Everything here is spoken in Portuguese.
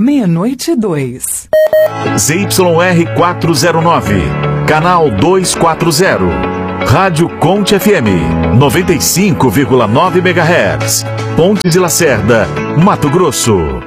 0000-meia-noite 2. ZYR 409, canal 240. Rádio Conte FM, 95,9 MHz. Pontes de Lacerda, Mato Grosso.